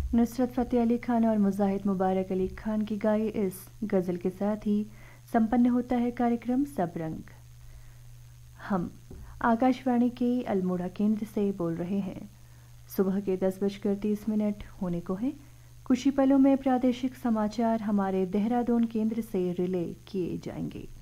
नुसरत फ़तेह अली खान और मुजाहिद मुबारक अली खान की गाई इस गज़ल के साथ ही संपन्न होता है कार्यक्रम सब रंग। हम आकाशवाणी के अल्मोड़ा केंद्र से बोल रहे हैं। सुबह के 10:30 होने को हैं। कुछ ही पलों में प्रादेशिक समाचार हमारे देहरादून केंद्र से रिले किए जाएंगे।